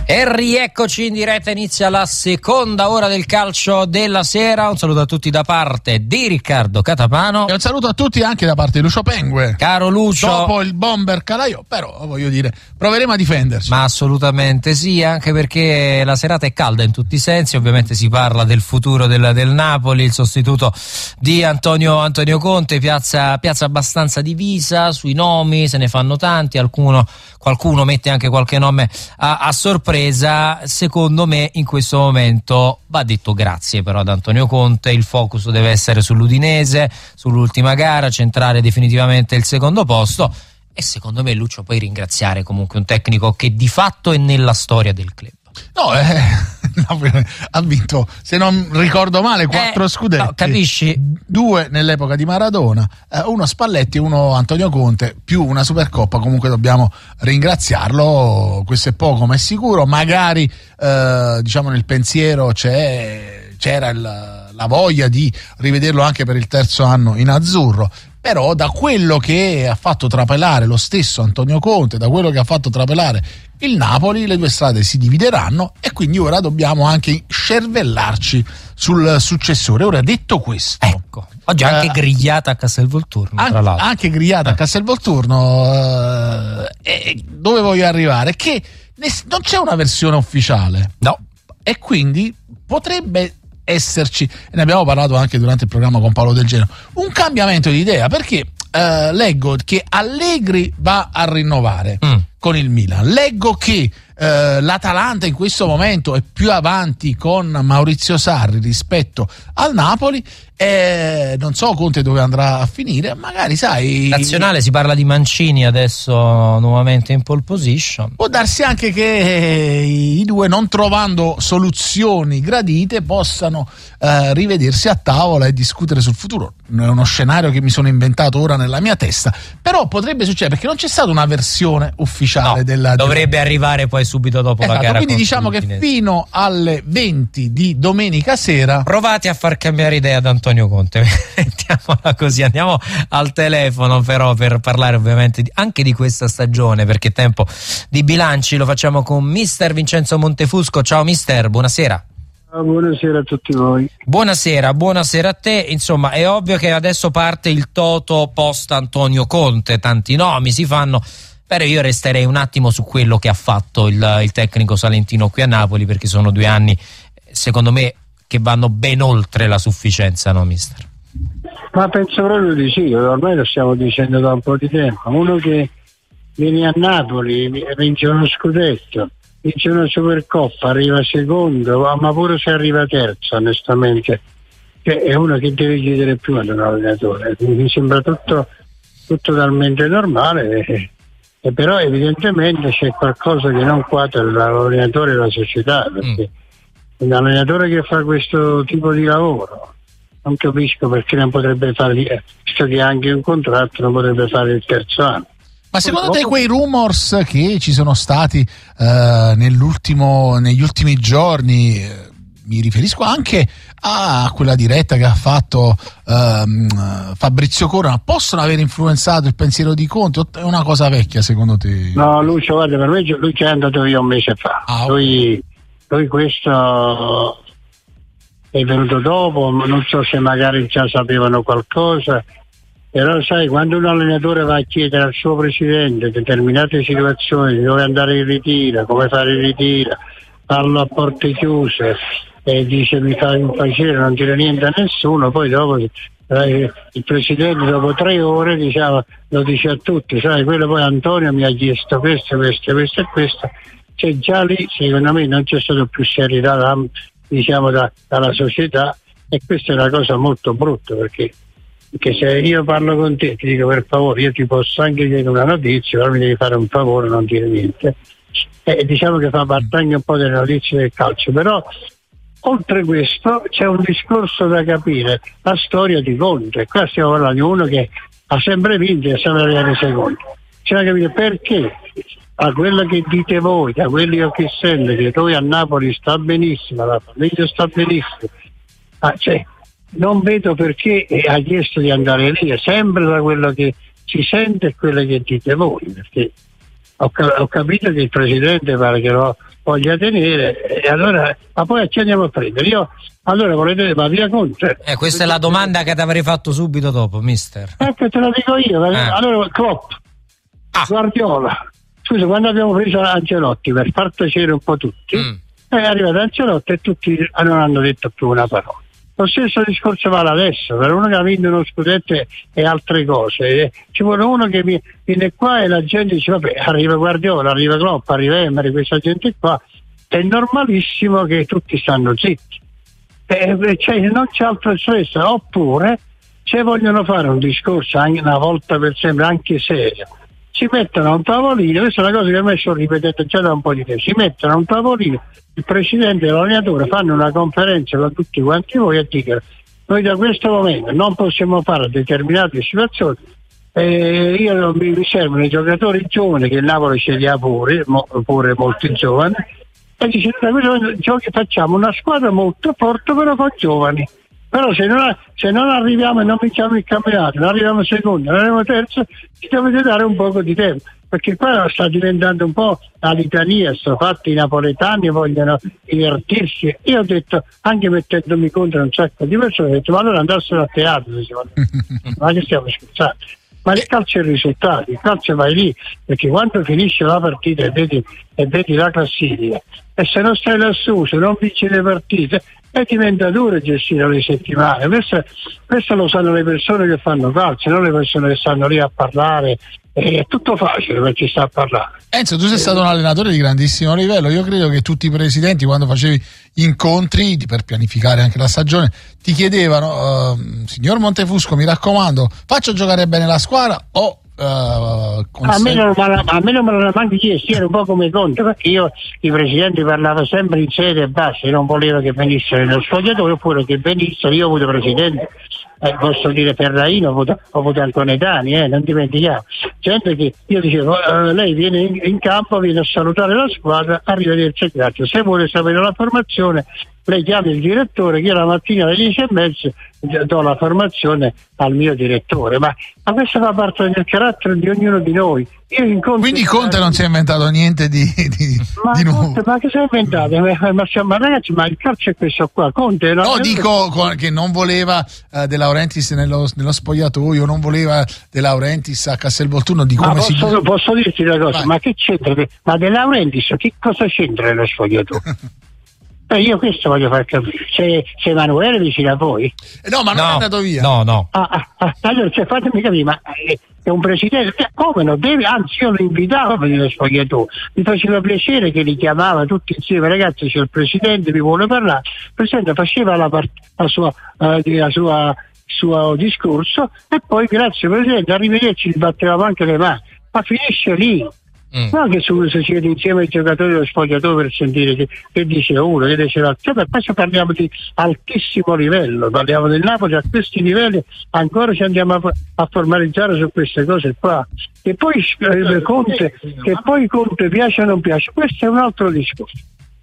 E rieccoci in diretta, inizia la seconda ora del calcio della sera. Un saluto a tutti da parte di Riccardo Catapano. E un saluto a tutti anche da parte di Lucio Pengue. Caro Lucio. Dopo il bomber Calaiò, però voglio dire, proveremo a difenderci. Ma assolutamente sì, anche perché la serata è calda in tutti i sensi. Ovviamente si parla del futuro del Napoli, il sostituto di Antonio Conte, piazza abbastanza divisa sui nomi, se ne fanno tanti, qualcuno mette anche qualche nome a sorpresa. Secondo me in questo momento va detto grazie però ad Antonio Conte, il focus deve essere sull'Udinese, sull'ultima gara, centrare definitivamente il secondo posto e secondo me Lucio puoi ringraziare comunque un tecnico che di fatto è nella storia del club. No, ha vinto, se non ricordo male, 4 scudetti. No, capisci? 2 nell'epoca di Maradona, uno Spalletti e uno Antonio Conte, più una Supercoppa. Comunque dobbiamo ringraziarlo, questo è poco ma è sicuro. Magari diciamo nel pensiero c'era la voglia di rivederlo anche per il terzo anno in azzurro. Però da quello che ha fatto trapelare lo stesso Antonio Conte, da quello che ha fatto trapelare il Napoli, le due strade si divideranno e quindi ora dobbiamo anche scervellarci sul successore. Ora, detto questo, ecco, oggi anche grigliata a Castelvolturno, tra l'altro. Anche grigliata a Castelvolturno, dove voglio arrivare? Che non c'è una versione ufficiale. No. E quindi potrebbe esserci, e ne abbiamo parlato anche durante il programma con Paolo Del Geno, un cambiamento di idea, perché leggo che Allegri va a rinnovare con il Milan, leggo che l'Atalanta in questo momento è più avanti con Maurizio Sarri rispetto al Napoli, non so Conte dove andrà a finire, magari sai, nazionale si parla di Mancini adesso nuovamente in pole position, può darsi anche che i due, non trovando soluzioni gradite, possano rivedersi a tavola e discutere sul futuro. È uno scenario che mi sono inventato ora nella mia testa, però potrebbe succedere perché non c'è stata una versione ufficiale dovrebbe arrivare poi subito dopo la gara. Quindi diciamo che fino alle 20 di domenica sera provate a far cambiare idea ad Antonio Conte. Mettiamola così, andiamo al telefono però per parlare ovviamente anche di questa stagione, perché tempo di bilanci. Lo facciamo con mister Vincenzo Montefusco. Ciao mister, buonasera. Buonasera a tutti voi. Buonasera a te. Insomma, è ovvio che adesso parte il toto post Antonio Conte, tanti nomi si fanno, però io resterei un attimo su quello che ha fatto il tecnico salentino qui a Napoli, perché sono 2 anni secondo me che vanno ben oltre la sufficienza, no mister? Ma penso proprio di sì, ormai lo stiamo dicendo da un po' di tempo. Uno che viene a Napoli, vince uno scudetto, vince una Supercoppa, arriva secondo, ma pure se arriva terzo, onestamente, è uno che deve chiedere più ad un allenatore. Mi sembra tutto talmente normale, e però evidentemente c'è qualcosa che non quadra l'allenatore e la società, perché un allenatore che fa questo tipo di lavoro non capisco perché non potrebbe fare, visto che ha anche un contratto, non potrebbe fare il terzo anno. Ma secondo te quei rumors che ci sono stati negli ultimi giorni, mi riferisco anche a quella diretta che ha fatto Fabrizio Corona, possono aver influenzato il pensiero di Conte? O è una cosa vecchia secondo te? No, Lucio, guarda, per me lui che è andato via un mese fa. Lui questo è venuto dopo, non so se magari già sapevano qualcosa, però sai, quando un allenatore va a chiedere al suo presidente determinate situazioni, dove andare in ritiro, come fare il ritiro, farlo a porte chiuse, e dice mi fai un piacere, non dire niente a nessuno, poi dopo il presidente dopo 3 ore lo dice a tutti, sai, quello poi Antonio mi ha chiesto questo e questo. Cioè già lì secondo me non c'è stato più serietà dalla società, e questa è una cosa molto brutta, perché se io parlo con te ti dico per favore, io ti posso anche chiedere una notizia, però mi devi fare un favore, non dire niente, e diciamo che fa parte anche un po' delle notizie del calcio. Però oltre questo c'è un discorso da capire, la storia di Conte. Qua stiamo parlando di uno che ha sempre vinto e sempre arrivato secondo, c'è da capire perché. A quello che dite voi, da quelli che sento, che lui a Napoli sta benissimo, la famiglia sta benissimo, non vedo perché ha chiesto di andare lì, è sempre da quello che si sente e quello che dite voi, perché ho capito che il presidente pare che lo voglia tenere, e allora, ma poi a chi andiamo a prendere? Allora volete ma via Conte? Questa è la domanda che ti avrei fatto subito dopo, mister. Ecco, te la dico io. Allora Klopp, Guardiola. Scusa, quando abbiamo preso Ancelotti per far piacere un po' tutti, è arrivato Ancelotti e tutti non hanno detto più una parola. Lo stesso discorso vale adesso, per uno che ha vinto uno scudetto e altre cose. Ci vuole uno che viene qua e la gente dice vabbè, arriva Guardiola, arriva Klopp, arriva Emery, questa gente qua. È normalissimo che tutti stanno zitti. Cioè, non c'è altro stress. Oppure, se vogliono fare un discorso anche una volta per sempre, anche serio, si mettono a un tavolino, questa è una cosa che a me sto ripetendo già da un po' di tempo, si mettono a un tavolino, il presidente e l'allenatore fanno una conferenza con tutti quanti voi e dicono noi da questo momento non possiamo fare determinate situazioni, mi servono i giocatori giovani, che il Napoli ce li ha pure molti giovani, e dice da questo momento facciamo una squadra molto forte però con giovani. Però se non arriviamo e non vinciamo il campionato, non arriviamo secondo, non arriviamo terzo, ci dovete dare un poco di tempo, perché qua sta diventando un po' la litania, sto fatto i napoletani vogliono divertirsi. Io ho detto, anche mettendomi contro un sacco di persone, ho detto ma allora andassero a teatro, ma che stiamo scherzando? Ma il calcio è il risultato, il calcio vai lì, perché quando finisce la partita e vedi la classifica, e se non stai lassù, se non vinci le partite, e diventa duro gestire le settimane. Questo lo sanno le persone che fanno calcio, non le persone che stanno lì a parlare. È tutto facile per chi sta a parlare. Enzo, tu sei stato un allenatore di grandissimo livello. Io credo che tutti i presidenti, quando facevi incontri per pianificare anche la stagione, ti chiedevano signor Montefusco, mi raccomando, faccio giocare bene la squadra o a me non me l'hanno manco chiesto, era un po' come Conte, perché io i presidenti parlavo sempre in sede e basta, io non volevo che venissero nello spogliatoio, oppure che venissero, io ho avuto presidente, posso dire Ferraino, ho avuto Antonetani, non dimentichiamo, gente che io dicevo lei viene in campo, viene a salutare la squadra, arrivederci e grazie, se vuole sapere la formazione lei chiama il direttore, che io la mattina alle 10:30 do la formazione al mio direttore, ma questo fa parte del carattere di ognuno di noi. Quindi Conte non si è inventato niente di nuovo. Ma che si è inventato? Ma ragazzi, ma il calcio è questo qua. Conte dico che non voleva De Laurentiis nello spogliatoio, non voleva De Laurentiis a Castelvolturno, di come posso dirti una cosa? Vai. Ma che c'entra? Ma De Laurentiis che cosa c'entra nello spogliatoio? Io questo voglio far capire. Se Emanuele vicino a voi? No, ma non è andato via. No. Allora, fatemi capire, ma è un presidente, come non deve, anzi io lo invitavo per lo spogliatoio, mi faceva piacere che li chiamava tutti insieme, ragazzi c'è il presidente, vi vuole parlare, il presidente faceva il suo discorso e poi grazie presidente, arrivederci, battevamo anche le mani, ma finisce lì. Non che se siete insieme ai giocatori dello spogliatoio per sentire che dice uno, che dice l'altro, poi parliamo di altissimo livello, parliamo del Napoli a questi livelli, ancora ci andiamo a formalizzare su queste cose qua, che poi Conte piace o non piace, questo è un altro discorso.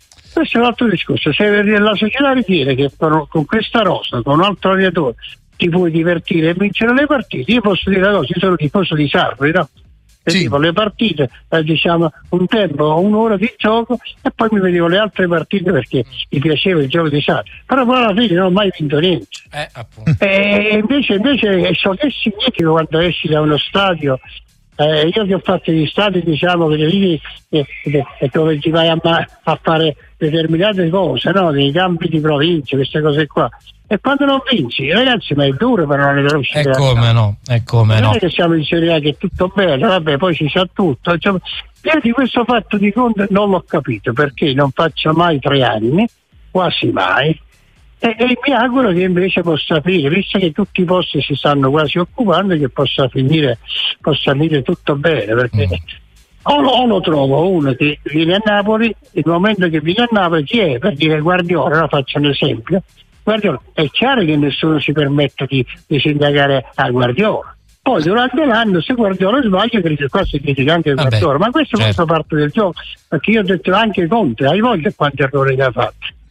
Se la società ritiene che con questa rosa, con un altro allenatore ti puoi divertire e vincere le partite, io posso dire una cosa, io sono tifoso di Sarri, no? Sì. Le partite, un tempo, un'ora di gioco e poi mi vedevo le altre partite perché mi piaceva il gioco di Sarri, però poi alla fine non ho mai vinto niente. E invece so che significa quando esci da uno stadio. Io che ho fatto gli stadi, che lì dove ti vai a fare determinate cose, no? Nei campi di provincia, queste cose qua. E quando non vinci, ragazzi, ma è duro per non riconoscere. È come no. Non è che siamo in Serie A che è tutto bene, vabbè, poi si sa tutto. Io di questo fatto di Conte non l'ho capito, perché non faccio mai 3 anni, quasi mai. E mi auguro che invece possa finire, visto che tutti i posti si stanno quasi occupando, che possa finire tutto bene, perché o lo trovo uno che viene a Napoli, il momento che viene a Napoli chi è? Per dire Guardiola, ora faccio un esempio, Guardiola, è chiaro che nessuno si permette di sindacare a Guardiola. Poi durante l'anno se Guardiola sbaglia, qua si critica anche Guardiola, ma questo fa parte del gioco, perché io ho detto anche Conte, hai voglia quanti errori che ha fatto.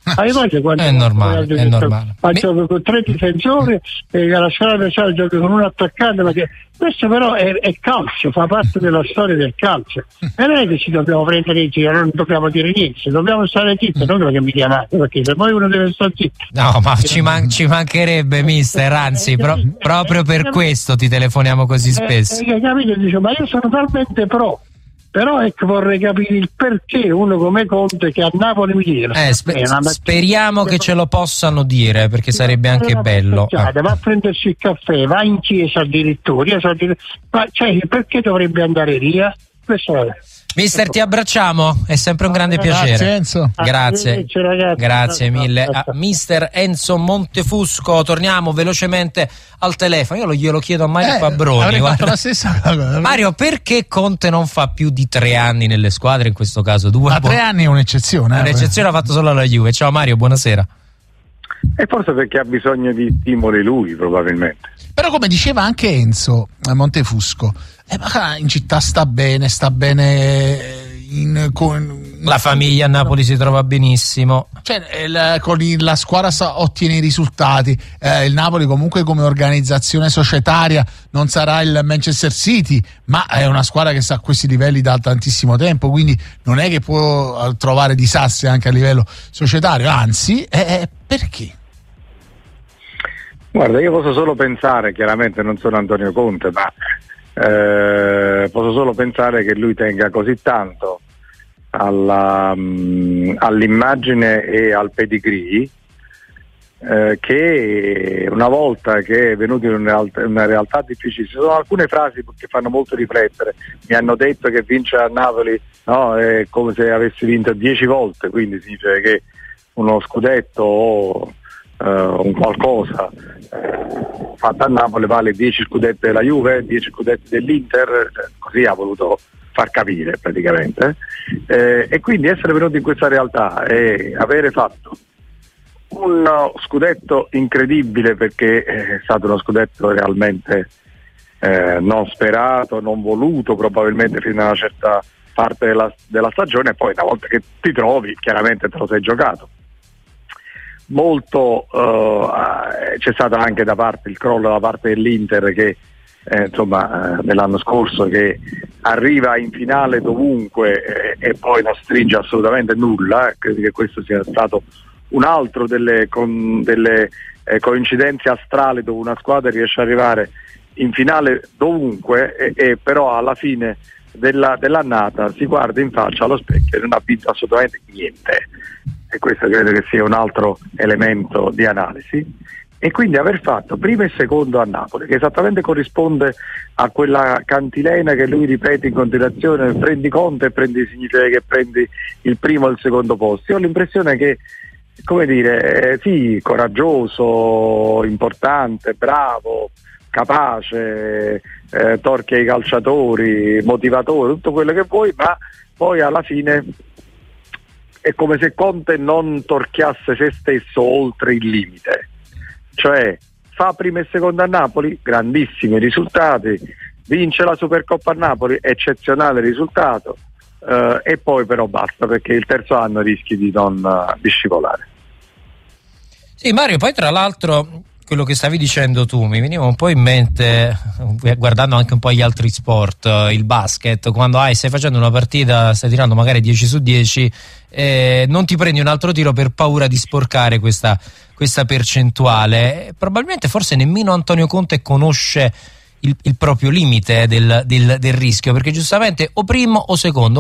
È normale. Ma gioca con 3 difensori e la squadra avversaria gioca con un attaccante, ma questo però è calcio, fa parte della storia del calcio. E non è che ci dobbiamo prendere in giro, non dobbiamo dire niente, dobbiamo stare zitti, non perché mi chiamate, perché se poi uno deve stare zitto. No, ma ci mancherebbe, mister, anzi, proprio per questo ti telefoniamo così spesso. Capito? Dice, ma io sono talmente pro. Però ecco, vorrei capire il perché uno come Conte che a Napoli mi dice speriamo che ce lo possano dire, perché sarebbe anche bello. Va a prendersi il caffè, va in chiesa addirittura, ma perché dovrebbe andare via? Questo è. Mister, ti abbracciamo, è sempre un grande piacere. Grazie Enzo. Grazie mille a Mister Enzo Montefusco. Torniamo velocemente al telefono. Io glielo chiedo a Mario Fabroni. Fatto la stessa cosa. Mario, perché Conte non fa più di 3 anni nelle squadre, in questo caso 2? Ma 3 anni è un'eccezione. Un'eccezione ha fatto solo la Juve. Ciao Mario, buonasera. E forse perché ha bisogno di stimoli lui, probabilmente. Però come diceva anche Enzo Montefusco, in città sta bene la famiglia a Napoli si trova benissimo, con la squadra ottiene i risultati, il Napoli comunque come organizzazione societaria non sarà il Manchester City, ma è una squadra che sta a questi livelli da tantissimo tempo, quindi non è che può trovare disastri anche a livello societario, anzi perché? Guarda, io posso solo pensare, chiaramente non sono Antonio Conte, ma posso solo pensare che lui tenga così tanto all'immagine e al pedigree che una volta che è venuto in una realtà difficile, ci sono alcune frasi che fanno molto riflettere. Mi hanno detto che vincere a Napoli è come se avessi vinto 10 volte, quindi significa che uno scudetto o un qualcosa fatto a Napoli vale 10 scudetti della Juve, 10 scudetti dell'Inter, così ha voluto far capire praticamente, e quindi essere venuti in questa realtà e avere fatto un scudetto incredibile, perché è stato uno scudetto realmente non sperato, non voluto probabilmente fino a una certa parte della stagione, e poi una volta che ti trovi chiaramente te lo sei giocato. Molto c'è stato anche da parte il crollo da parte dell'Inter che nell'anno scorso, che arriva in finale dovunque e poi non stringe assolutamente nulla. Credo che questo sia stato un altro delle coincidenze astrali, dove una squadra riesce ad arrivare in finale dovunque e però alla fine dell'annata si guarda in faccia allo specchio e non ha vinto assolutamente niente, e questo credo che sia un altro elemento di analisi. E quindi aver fatto primo e secondo a Napoli, che esattamente corrisponde a quella cantilena che lui ripete in continuazione: prendi Conte e significa che prendi il primo e il secondo posto. Io ho l'impressione che, come dire, sì, coraggioso, importante, bravo, capace, torchia ai calciatori, motivatore, tutto quello che vuoi, ma poi alla fine è come se Conte non torchiasse se stesso oltre il limite. Cioè fa primo e secondo a Napoli, grandissimi risultati, vince la Supercoppa a Napoli, eccezionale risultato, e poi però basta, perché il terzo anno rischi di scivolare. Sì, Mario, poi tra l'altro quello che stavi dicendo tu mi veniva un po' in mente, guardando anche un po' gli altri sport, il basket, quando stai facendo una partita, stai tirando magari 10 su 10, non ti prendi un altro tiro per paura di sporcare questa percentuale. Probabilmente forse nemmeno Antonio Conte conosce il proprio limite del rischio, perché giustamente o primo o secondo,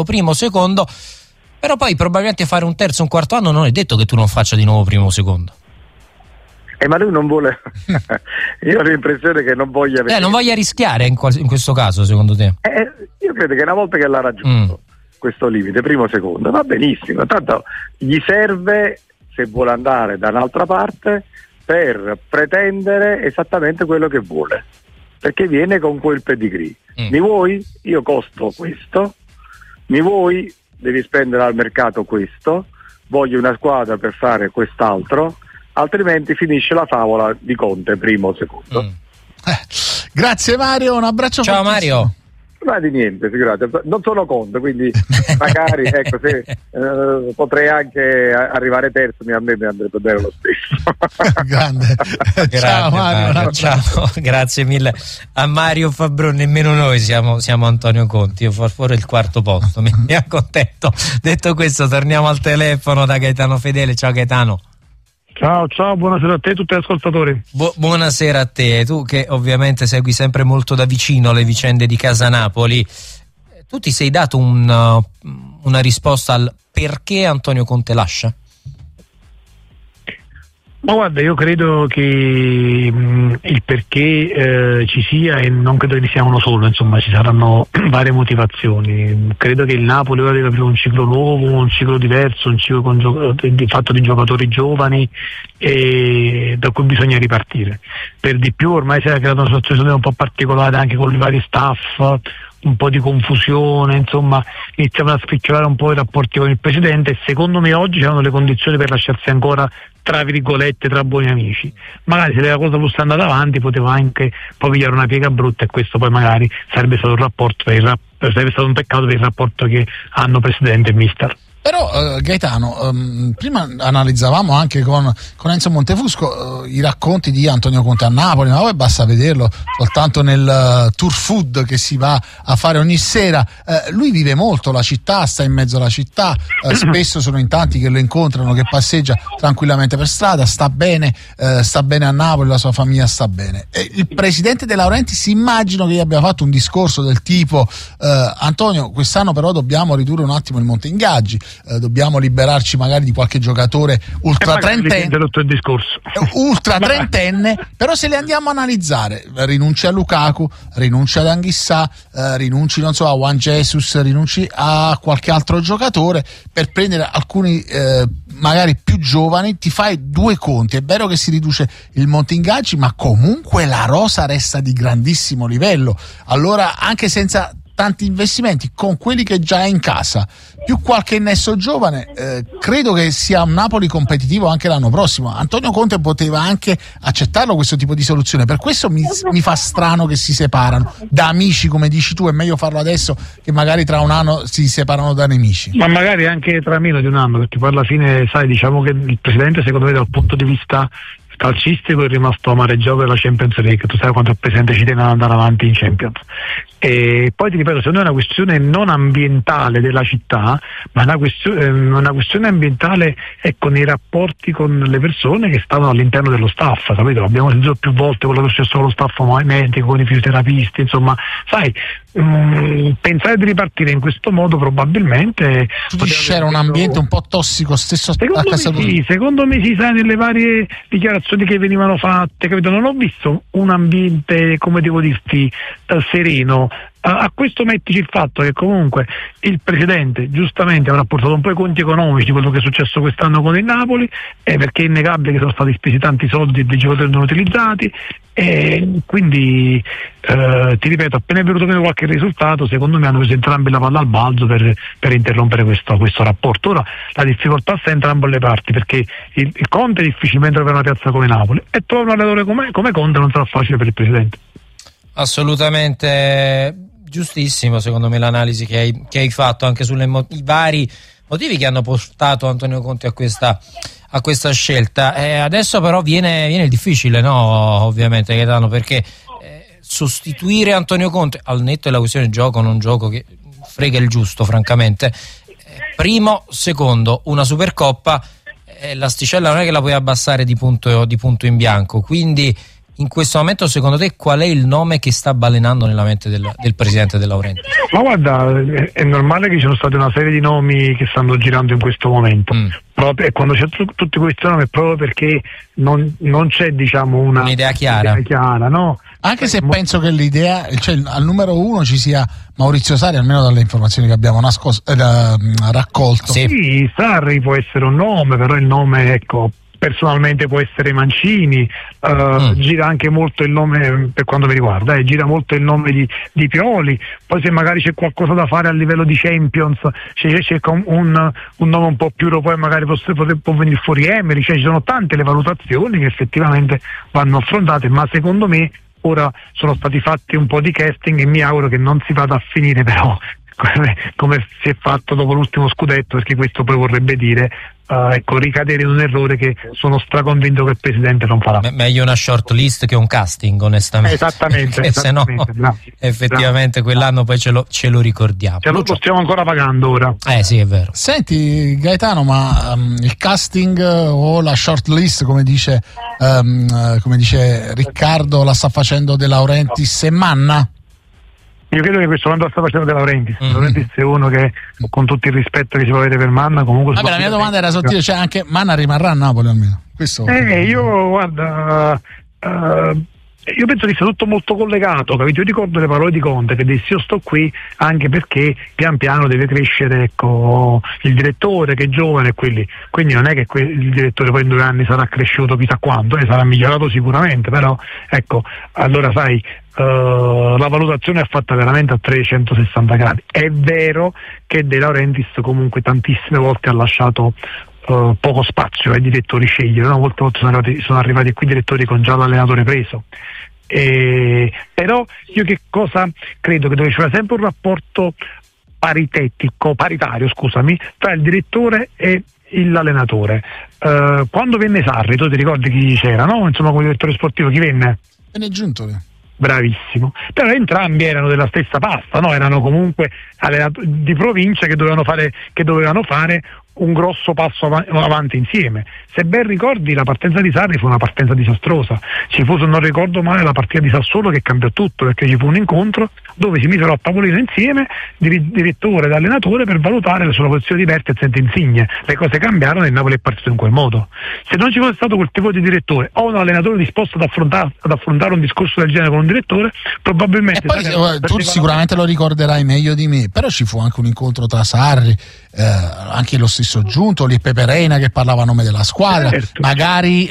però poi probabilmente fare un terzo, un quarto anno non è detto che tu non faccia di nuovo primo o secondo. Ma lui non vuole. Io ho l'impressione che non voglia non voglia rischiare in questo caso, secondo te? Io credo che una volta che l'ha raggiunto questo limite, primo o secondo, va benissimo, tanto gli serve, se vuole andare da un'altra parte, per pretendere esattamente quello che vuole, perché viene con quel pedigree. Mi vuoi? Io costo questo. Mi vuoi? Devi spendere al mercato questo. Voglio una squadra per fare quest'altro, altrimenti finisce la favola di Conte primo o secondo. Grazie Mario, un abbraccio. Ciao Mario. Ma di niente, figurate, non sono Conte, quindi magari ecco, se potrei anche arrivare terzo, a me mi andrebbe bene lo stesso. Grande. Ciao Mario, ciao, grazie mille a Mario Fabrone. Nemmeno noi siamo Antonio Conte, io fuori il quarto posto, mi accontento. Detto questo, torniamo al telefono da Gaetano Fedele. Ciao Gaetano. Ciao, buonasera a te e a tutti gli ascoltatori. Buonasera a te, tu che ovviamente segui sempre molto da vicino le vicende di Casa Napoli. Tu ti sei dato una risposta al perché Antonio Conte lascia? Ma guarda, io credo che il perché ci sia, e non credo che ne sia uno solo, insomma ci saranno varie motivazioni. Credo che il Napoli ora deve aprire un ciclo nuovo, un ciclo diverso, un ciclo fatto di giocatori giovani e da cui bisogna ripartire. Per di più ormai si è creata una situazione un po' particolare anche con i vari staff, un po' di confusione, insomma iniziavano a spicciolare un po' i rapporti con il presidente e secondo me oggi c'erano le condizioni per lasciarsi ancora tra virgolette tra buoni amici. Magari se la cosa fosse andata avanti poteva anche poi pigliare una piega brutta e questo poi magari sarebbe stato un peccato per il rapporto che hanno presidente e mister. Però Gaetano, prima analizzavamo anche con Enzo Montefusco i racconti di Antonio Conte a Napoli, ma poi basta vederlo soltanto nel tour food che si va a fare ogni sera. Lui vive molto la città, sta in mezzo alla città, spesso sono in tanti che lo incontrano, che passeggia tranquillamente per strada, sta bene a Napoli, la sua famiglia sta bene. Il presidente De Laurentiis immagino che gli abbia fatto un discorso del tipo Antonio, quest'anno però dobbiamo ridurre un attimo il monte ingaggi, dobbiamo liberarci magari di qualche giocatore ultra trentenne, però se le andiamo a analizzare, rinunci a Lukaku, rinunci ad Anghissà, rinunci non so a Juan Jesus, rinunci a qualche altro giocatore per prendere alcuni magari più giovani, ti fai due conti. È vero che si riduce il monte ingaggi, ma comunque la rosa resta di grandissimo livello. Allora anche senza tanti investimenti, con quelli che già è in casa più qualche innesto giovane, credo che sia un Napoli competitivo anche l'anno prossimo. Antonio Conte poteva anche accettarlo questo tipo di soluzione, per questo mi fa strano che si separano da amici, come dici tu. È meglio farlo adesso che magari tra un anno si separano da nemici, ma magari anche tra meno di un anno, perché poi alla fine sai, diciamo che il presidente secondo me dal punto di vista calcistico è rimasto amareggiato della Champions League. Tu sai quanto il presidente ci tiene ad andare avanti in Champions, e poi ti ripeto, secondo me è una questione non ambientale della città, ma una questione ambientale nei rapporti con le persone che stanno all'interno dello staff, sapete, l'abbiamo sentito più volte, quello che è successo con lo staff medico, con i fisioterapisti, insomma sai, pensare di ripartire in questo modo probabilmente c'era un ambiente un po' tossico stesso a casa tua. Secondo me sì, sai, nelle varie dichiarazioni che venivano fatte, capito? Non ho visto un ambiente, come devo dirti, sereno. A questo mettici il fatto che comunque il presidente giustamente avrà portato un po' i conti economici di quello che è successo quest'anno con il Napoli, perché è innegabile che sono stati spesi tanti soldi e dei giocatori non utilizzati, e quindi ti ripeto, appena è venuto meno qualche risultato, secondo me hanno preso entrambi la palla al balzo per interrompere questo rapporto. Ora la difficoltà sta entrambe le parti, perché il Conte difficilmente avrà una piazza come Napoli, e trovare un allenatore come Conte non sarà facile per il presidente. Assolutamente giustissimo, secondo me, l'analisi che hai fatto anche sui vari motivi che hanno portato Antonio Conte a questa scelta. Adesso però viene il difficile, no? Ovviamente, Gaetano, perché sostituire Antonio Conte, al netto della questione gioco non gioco, che frega il giusto francamente, primo, secondo, una Supercoppa, l'asticella non è che la puoi abbassare di punto in bianco, quindi in questo momento secondo te qual è il nome che sta balenando nella mente del presidente De Laurentiis? Ma guarda, è normale che ci sono state una serie di nomi che stanno girando in questo momento, proprio, e quando c'è tutti questi nomi è proprio perché non c'è, diciamo, un'idea chiara, no? Anche se penso che l'idea, cioè al numero uno ci sia Maurizio Sarri, almeno dalle informazioni che abbiamo raccolto. Sì, Sarri può essere un nome, però il nome, ecco, personalmente può essere Mancini, gira anche molto il nome, per quanto mi riguarda, gira molto il nome di Pioli. Poi se magari c'è qualcosa da fare a livello di Champions, c'è un nome un po' più europeo, magari può venire fuori Emery, cioè ci sono tante le valutazioni che effettivamente vanno affrontate, ma secondo me ora sono stati fatti un po' di casting e mi auguro che non si vada a finire però come si è fatto dopo l'ultimo scudetto, perché questo poi vorrebbe dire ricadere in un errore che sono straconvinto che il Presidente non farà. Meglio una short list che un casting, onestamente. Esattamente, se no effettivamente quell'anno poi ce lo ricordiamo. Ce lo stiamo ancora pagando ora. Sì, è vero. Senti Gaetano, ma il casting o la short list, come dice Riccardo, la sta facendo De Laurentiis e Manna? Io credo che questo quando sta facendo De Laurentiis. De Laurentiis è uno che, con tutto il rispetto che si può avere per Manna, comunque. Vabbè, la mia domanda era sottile, cioè anche Manna rimarrà a Napoli almeno. Io guarda, io penso che sia tutto molto collegato, capito? Io ricordo le parole di Conte che disse: io sto qui anche perché pian piano deve crescere, ecco, il direttore che è giovane, quindi non è che il direttore poi in 2 anni sarà cresciuto chissà quanto, sarà migliorato sicuramente, però ecco, allora sai, la valutazione è fatta veramente a 360 gradi. È vero che De Laurentiis comunque tantissime volte ha lasciato poco spazio ai direttori scegliere, no? Molte volte sono arrivati qui direttori con già l'allenatore preso. Però io che cosa credo? Che dove c'era sempre un rapporto paritario, tra il direttore e l'allenatore. Quando venne Sarri, tu ti ricordi chi c'era, no? Insomma, come direttore sportivo chi venne? Venne Giuntoli. Bravissimo, però entrambi erano della stessa pasta, no? Erano comunque di provincia che dovevano fare un grosso passo avanti insieme. Se ben ricordi, la partenza di Sarri fu una partenza disastrosa. Ci fu, se non ricordo male, la partita di Sassuolo che cambiò tutto, perché ci fu un incontro dove si misero a tavolino insieme direttore ed allenatore per valutare sulla posizione di Bertez e Insigne. Le cose cambiarono e il Napoli è partito in quel modo. Se non ci fosse stato quel tipo di direttore o un allenatore disposto ad affrontare un discorso del genere con un direttore, probabilmente. E poi, tu sicuramente lo ricorderai meglio di me, però ci fu anche un incontro tra Sarri, anche lo stesso Giuntoli e Pepe Reina che parlava a nome della squadra. Certo. Magari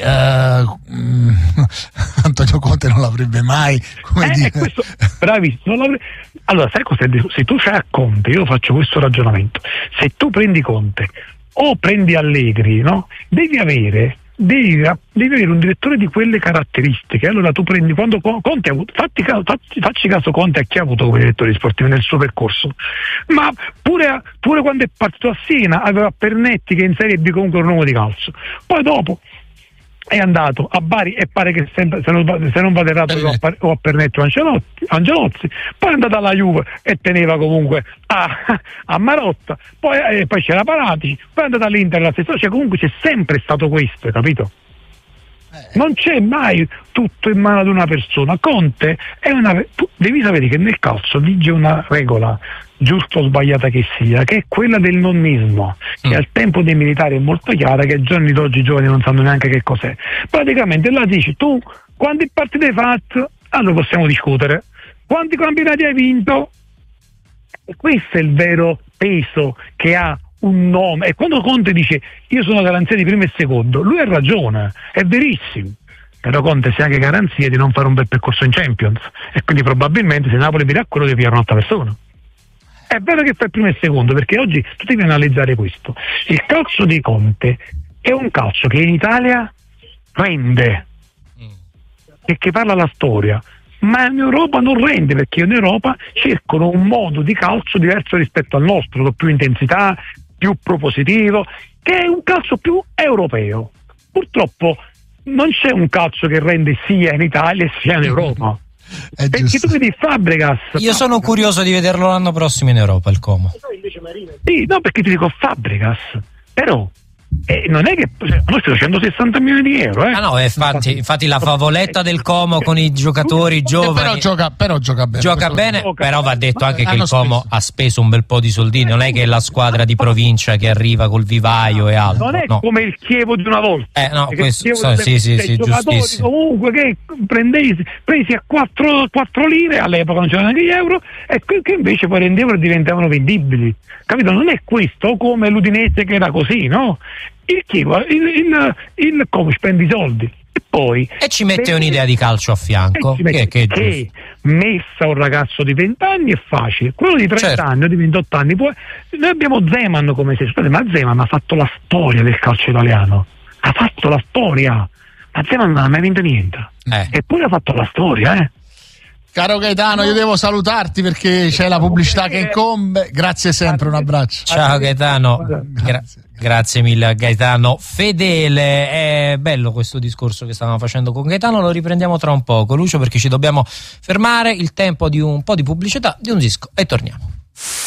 Antonio Conte non l'avrebbe mai, questo, bravissimo. Allora, sai cosa? Se tu c'hai a Conte, io faccio questo ragionamento: se tu prendi Conte o prendi Allegri, no? Devi avere un direttore di quelle caratteristiche. Allora tu prendi, quando Conte ha avuto, facci caso Conte a chi ha avuto come direttore sportivo nel suo percorso, ma pure quando è partito a Siena aveva Pernetti, che in Serie B comunque era un uomo di calcio, poi dopo è andato a Bari e pare che sempre, se non vado errato, o a Pernetti o Angelozzi, poi è andato alla Juve e teneva comunque a Marotta, poi c'era Paratici, poi è andato all'Inter la stessa, cioè comunque c'è sempre stato questo, capito? Non c'è mai tutto in mano ad una persona. Conte tu devi sapere che nel calcio vige una regola, giusto o sbagliata che sia, che è quella del nonnismo, che al tempo dei militari è molto chiara, che ai giorni d'oggi i giovani non sanno neanche che cos'è. Praticamente là dici: tu quanti partite hai fatto? Allora possiamo discutere. Quanti campionati hai vinto? E questo è il vero peso che ha un nome. E quando Conte dice io sono garanzia di primo e secondo, lui ha ragione, è verissimo. Però Conte sia anche garanzia di non fare un bel percorso in Champions, e quindi probabilmente se Napoli dirà quello deve pigliare un'altra persona. È vero che fa il primo e il secondo, perché oggi tu devi analizzare questo: il calcio di Conte è un calcio che in Italia rende e che parla la storia, ma in Europa non rende, perché in Europa cercano un modo di calcio diverso rispetto al nostro, con più intensità, più propositivo, che è un calcio più europeo. Purtroppo non c'è un calcio che rende sia in Italia sia in Europa. Perché tu vedi Fabregas. Io sono curioso di vederlo l'anno prossimo in Europa, il Como. Sì, no, perché ti dico Fabregas, però non è che noi stiamo facendo 60 milioni di euro. No, infatti la favoletta del Como con i giocatori giovani. Però gioca bene. Gioca bene, però va detto anche che il Como ha speso un bel po' di soldini. Non è che è la squadra di provincia che arriva col vivaio e altro. Non è come il Chievo di una volta. No, questo sì, giustissimo. Comunque che presi a 4 lire, all'epoca non c'erano neanche gli euro, e che invece poi rendevano e diventavano vendibili. Capito? Non è questo come l'Udinese, che era così, no? Il Chievo, il Como spende i soldi e poi ci mette un'idea di calcio a fianco, che messa a un ragazzo di 20 anni è facile, quello di 30 anni o di 28 anni noi abbiamo Zeman come se, ma Zeman ha fatto la storia del calcio italiano, ha fatto la storia, ma Zeman non ha mai vinto niente, eppure ha fatto la storia, Caro Gaetano, io devo salutarti perché c'è la pubblicità che incombe. Grazie sempre, un abbraccio. Ciao Gaetano. Grazie mille a Gaetano Fedele. È bello questo discorso che stavamo facendo con Gaetano, lo riprendiamo tra un poco, Lucio, perché ci dobbiamo fermare. Il tempo di un po' di pubblicità, di un disco, e torniamo.